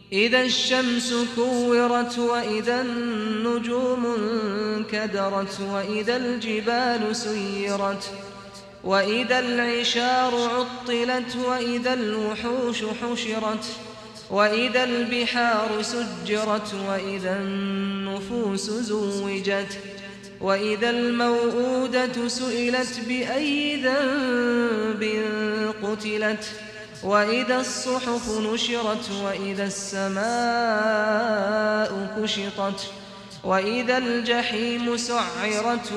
إذا الشمس كورت وإذا النجوم انكدرت وإذا الجبال سيرت وإذا العشار عطلت وإذا الوحوش حشرت وإذا البحار سجرت وإذا النفوس زوجت وإذا الموءودة سئلت بأي ذنب قتلت وإذا الصحف نشرت وإذا السماء كشطت وإذا الجحيم سعرت